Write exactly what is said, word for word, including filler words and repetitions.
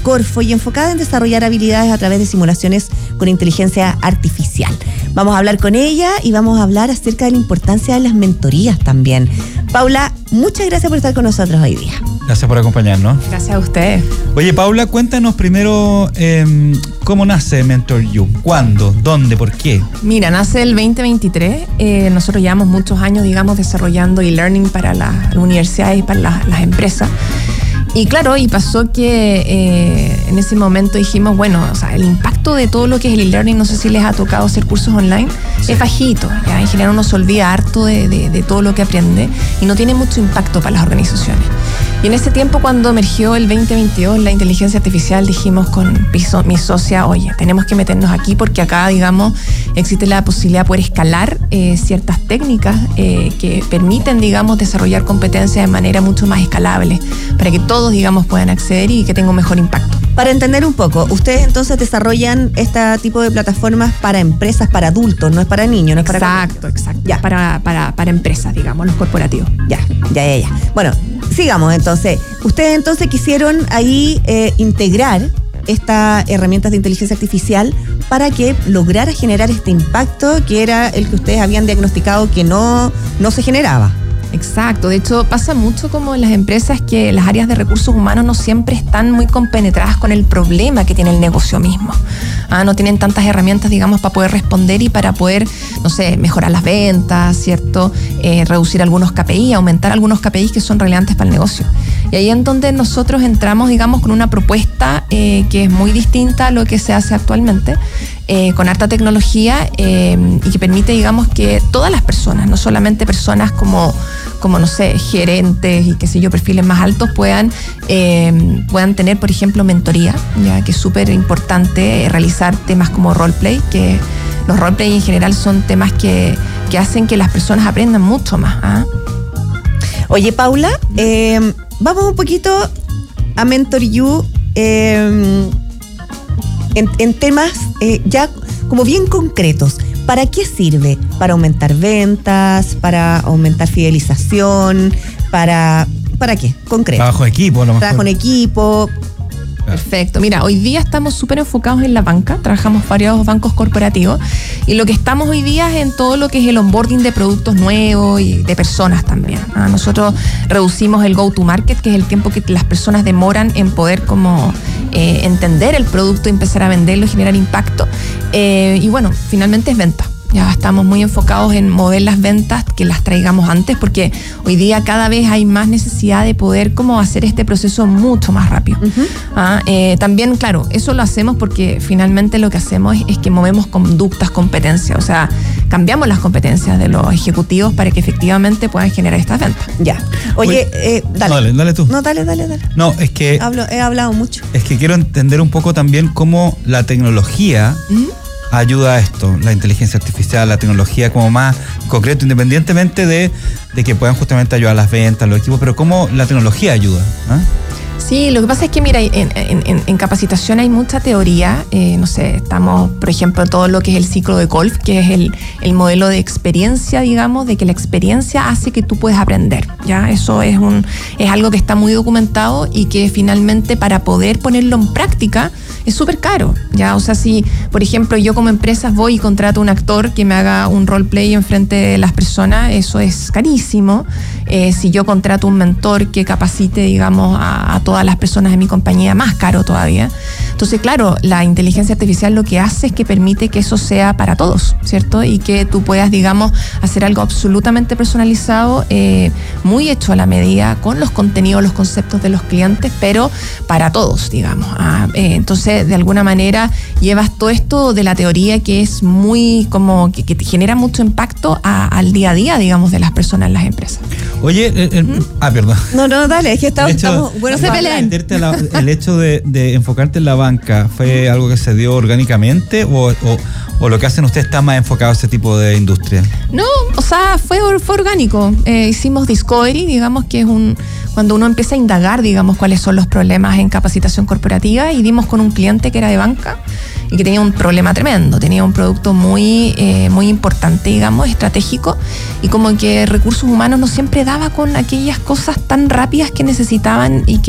Corfo y enfocada en desarrollar habilidades a través de simulaciones con inteligencia artificial. Vamos a hablar con ella y vamos a hablar acerca de la importancia de las mentorías también. Paula, muchas gracias por estar con nosotros hoy día. Gracias por acompañarnos. Gracias a ustedes. Oye, Paula, cuéntanos primero eh, cómo nace MentorYou. ¿Cuándo? ¿Dónde? ¿Por qué? Mira, nace el veinte veintitrés. Eh, nosotros llevamos muchos años, digamos, desarrollando e-learning para la, las universidades y para la, las empresas. Y claro, y pasó que eh, en ese momento dijimos, bueno, o sea, el impacto de todo lo que es el e-learning, no sé si les ha tocado hacer cursos online, sí. Es bajito. Ya en general uno se olvida harto de, de, de todo lo que aprende y no tiene mucho impacto para las organizaciones. Y en ese tiempo, cuando emergió el veinte veintidós la inteligencia artificial, dijimos con mi socia, oye, tenemos que meternos aquí porque acá, digamos, existe la posibilidad de poder escalar eh, ciertas técnicas eh, que permiten, digamos, desarrollar competencias de manera mucho más escalable para que todos, digamos, puedan acceder y que tenga un mejor impacto. Para entender un poco, ustedes entonces desarrollan este tipo de plataformas para empresas, para adultos, no es para niños, no es para... Exacto, exacto. Ya. Para, para, para empresas, digamos, los corporativos. Ya, ya, ya, ya. Bueno, sigamos entonces. Ustedes entonces quisieron ahí eh, integrar estas herramientas de inteligencia artificial para que lograra generar este impacto que era el que ustedes habían diagnosticado que no, no se generaba. Exacto, de hecho pasa mucho como en las empresas que las áreas de recursos humanos no siempre están muy compenetradas con el problema que tiene el negocio mismo. Ah, no tienen tantas herramientas, digamos, para poder responder y para poder, no sé, mejorar las ventas, ¿cierto? Eh, reducir algunos K P I, aumentar algunos K P I que son relevantes para el negocio. Y ahí es donde nosotros entramos, digamos, con una propuesta eh, que es muy distinta a lo que se hace actualmente, eh, con harta tecnología eh, y que permite, digamos, que todas las personas, no solamente personas como, como no sé, gerentes y qué sé yo, perfiles más altos, puedan, eh, puedan tener, por ejemplo, mentoría, ya que es súper importante eh, realizar temas como roleplay, que los roleplay en general son temas que, que hacen que las personas aprendan mucho más. ¿Ah? Oye, Paula, eh, vamos un poquito a MentorYou eh, en, en temas eh, ya como bien concretos. ¿Para qué sirve? ¿Para aumentar ventas? ¿Para aumentar fidelización? ¿Para, para qué? Concreto. Trabajo en equipo, a lo mejor. Trabajo en equipo. Perfecto. Mira, hoy día estamos súper enfocados en la banca, trabajamos varios bancos corporativos y lo que estamos hoy día es en todo lo que es el onboarding de productos nuevos y de personas también. ¿Ah? Nosotros reducimos el go-to-market, que es el tiempo que las personas demoran en poder como eh, entender el producto, empezar a venderlo, generar impacto eh, y bueno, finalmente es venta. Ya estamos muy enfocados en mover las ventas, que las traigamos antes, porque hoy día cada vez hay más necesidad de poder como hacer este proceso mucho más rápido. Uh-huh. Ah, eh, también, claro, eso lo hacemos porque finalmente lo que hacemos es, es que movemos conductas, competencias, o sea, cambiamos las competencias de los ejecutivos para que efectivamente puedan generar estas ventas. Ya. Oye, eh, dale. dale. Dale tú. No, dale, dale, dale. No, es que... Hablo, he hablado mucho. Es que quiero entender un poco también cómo la tecnología... ¿Mm? ayuda a esto, la inteligencia artificial, la tecnología como más concreto, independientemente de, de que puedan justamente ayudar a las ventas, los equipos, pero cómo la tecnología ayuda. ¿Eh? Sí, lo que pasa es que, mira, en, en, en capacitación hay mucha teoría, eh, no sé, estamos, por ejemplo, todo lo que es el ciclo de Kolb, que es el, el modelo de experiencia, digamos, de que la experiencia hace que tú puedas aprender, ¿ya? Eso es, un, es algo que está muy documentado y que finalmente para poder ponerlo en práctica es súper caro, ¿ya? O sea, si, por ejemplo, yo como empresa voy y contrato un actor que me haga un roleplay enfrente de las personas, eso es carísimo. Eh, si yo contrato un mentor que capacite, digamos, a, a todas las personas de mi compañía, más caro todavía. Entonces, claro, la inteligencia artificial lo que hace es que permite que eso sea para todos, ¿cierto? Y que tú puedas, digamos, hacer algo absolutamente personalizado, eh, muy hecho a la medida, con los contenidos, los conceptos de los clientes, pero para todos, digamos. Ah, eh, entonces, de alguna manera, llevas todo esto de la teoría que es muy, como, que, que genera mucho impacto a, al día a día, digamos, de las personas en las empresas. Oye, eh, eh, ¿Mm? ah, perdón. No, no, dale, es que estamos, hecho, estamos bueno, se pelean. La, el hecho de, de enfocarte en la banca, ¿fue algo que se dio orgánicamente o, o, o lo que hacen ustedes está más enfocado a ese tipo de industria? No, o sea, fue, fue orgánico. Eh, hicimos Discovery, digamos, que es un cuando uno empieza a indagar, digamos, cuáles son los problemas en capacitación corporativa, y dimos con un cliente que era de banca y que tenía un problema tremendo, tenía un producto muy, eh, muy importante, digamos, estratégico, y como que recursos humanos no siempre daba con aquellas cosas tan rápidas que necesitaban y que